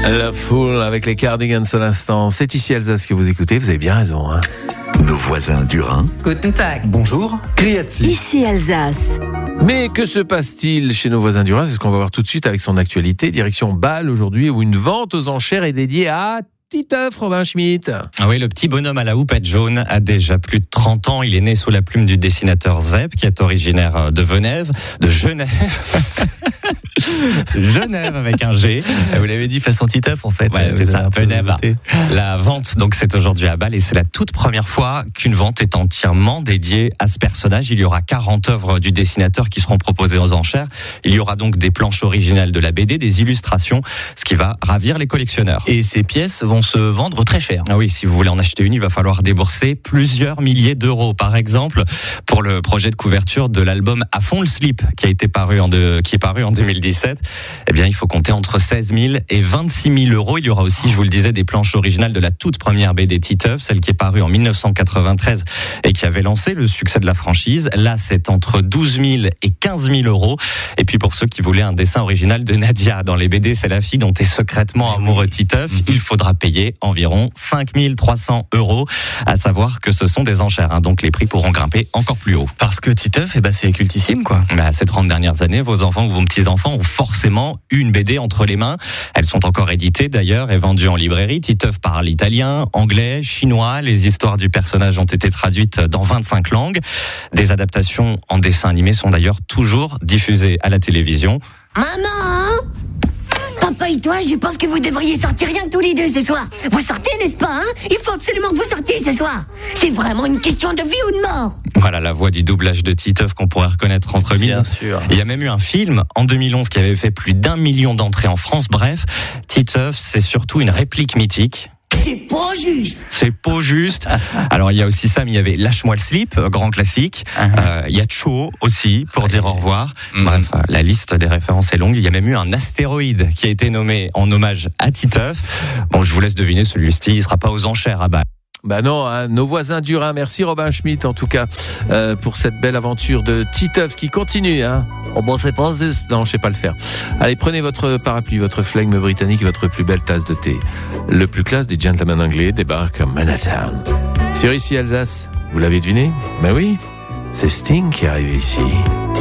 La foule avec les Cardigans à l'instant. C'est ici Alsace que vous écoutez, vous avez bien raison. Hein. Nos voisins du Rhin. Guten Tag. Bonjour. Criati. Ici Alsace. Mais que se passe-t-il chez nos voisins du Rhin? C'est ce qu'on va voir tout de suite avec son actualité. Direction Bâle aujourd'hui, où une vente aux enchères est dédiée à Titeuf, Robin Schmitt. Ah oui, le petit bonhomme à la houppette jaune a déjà plus de 30 ans. Il est né sous la plume du dessinateur Zepp, qui est originaire de Genève. Genève avec un G. Vous l'avez dit façon Titeuf en fait. Ouais, c'est ça, Genève. La vente, donc, c'est aujourd'hui à Bâle et c'est la toute première fois qu'une vente est entièrement dédiée à ce personnage. Il y aura 40 œuvres du dessinateur qui seront proposées aux enchères. Il y aura donc des planches originales de la BD, des illustrations, ce qui va ravir les collectionneurs. Et ces pièces vont se vendre très cher. Ah oui, si vous voulez en acheter une, il va falloir débourser plusieurs milliers d'euros. Par exemple, pour le projet de couverture de l'album À fond le slip, qui est paru en 2017, eh bien, il faut compter entre 16 000 et 26 000 euros. Il y aura aussi, je vous le disais, des planches originales de la toute première BD Titeuf, celle qui est parue en 1993 et qui avait lancé le succès de la franchise. Là, c'est entre 12 000 et 15 000 euros. Et puis, pour ceux qui voulaient un dessin original de Nadia, dans les BD, c'est la fille dont est secrètement amoureux Titeuf. Il faudra payer environ 5 300 euros. À savoir que ce sont des enchères, donc les prix pourront grimper encore plus haut. Parce que Titeuf, c'est cultissime, quoi. Ces 30 dernières années, vos enfants ou vos petits-enfants ont forcément eu une BD entre les mains. Elles sont encore éditées d'ailleurs et vendues en librairie. Titeuf parle italien, anglais, chinois. Les histoires du personnage ont été traduites dans 25 langues. Des adaptations en dessin animé sont d'ailleurs toujours diffusées à la télévision. Maman! Papa et toi, je pense que vous devriez sortir rien que tous les deux ce soir. Vous sortez, n'est-ce pas, hein? Il faut absolument que vous sortiez ce soir. C'est vraiment une question de vie ou de mort. Voilà la voix du doublage de Titeuf qu'on pourrait reconnaître entre mille. Bien sûr. Il y a même eu un film en 2011 qui avait fait plus d'1 million d'entrées en France. Bref, Titeuf, c'est surtout une réplique mythique. C'est pas juste. C'est pas juste. Alors, il y a aussi ça, mais il y avait Lâche-moi le slip, grand classique. Il y a Cho aussi, pour dire au revoir. Bref, la liste des références est longue. Il y a même eu un astéroïde qui a été nommé en hommage à Titeuf. Bon, je vous laisse deviner, celui-ci, il sera pas aux enchères à Bâle. Bah non, hein, nos voisins du Rhin. Merci Robin Schmitt en tout cas pour cette belle aventure de Titeuf qui continue. Hein. Oh bon, c'est pas juste. Non, je sais pas le faire. Allez, prenez votre parapluie, votre flegme britannique et votre plus belle tasse de thé. Le plus classe des gentlemen anglais débarque à Manhattan. Sur ici Alsace, vous l'avez deviné? Ben oui, c'est Sting qui est arrivé ici.